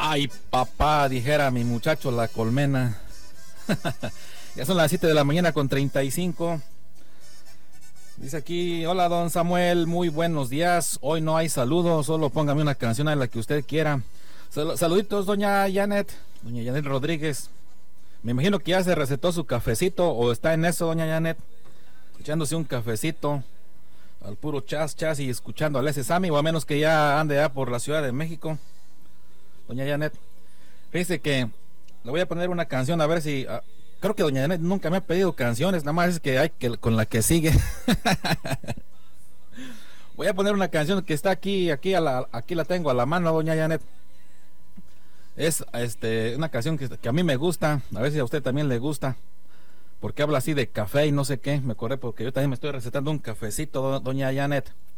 Ay, papá, dijera mi muchacho la colmena. Ya son las 7 de la mañana con 35. Dice aquí, hola don Samuel, muy buenos días. Hoy no hay saludos, solo póngame una canción a la que usted quiera. Saluditos, doña Janet Rodríguez. Me imagino que ya se recetó su cafecito o está en eso, doña Janet, echándose un cafecito al puro chas y escuchando a Alessi Sami, o a menos que ya ande ya por la Ciudad de México. Doña Janet, fíjese que le voy a poner una canción a ver si... creo que doña Janet nunca me ha pedido canciones, nada más es que hay que con la que sigue. Voy a poner una canción que está aquí la tengo a la mano, doña Janet. Es una canción que a mí me gusta, a ver si a usted también le gusta, porque habla así de café y no sé qué. Me acordé porque yo también me estoy recetando un cafecito, doña Janet.